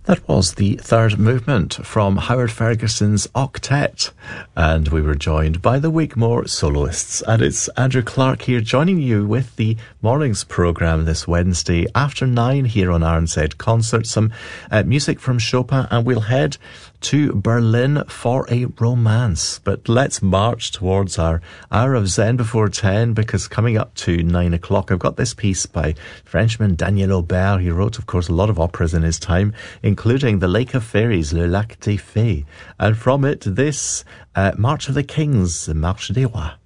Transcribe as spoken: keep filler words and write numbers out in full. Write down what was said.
That was the third movement from Howard Ferguson's Octet, and we were joined by the Wigmore soloists. And it's Andrew Clark here joining you with the morning's programme this Wednesday after nine here on R N Z Concert. Some uh, music from Chopin, and we'll head to Berlin for a romance. But let's march towards our hour of Zen before ten, because coming up to nine o'clock I've got this piece by Frenchman Daniel Aubert. He wrote, of course, a lot of operas in his time, including The Lake of Fairies, Le Lac des Fées, and from it this uh, March of the Kings, the Marche des Rois.